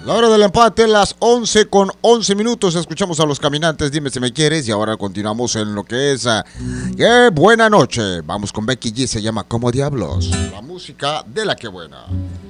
La hora del empate, las 11:11. Escuchamos a Los Caminantes, Dime si me quieres. Y ahora continuamos en lo que es ¡Qué buena noche! Vamos con Becky G, se llama Como Diablos. La música de la que buena.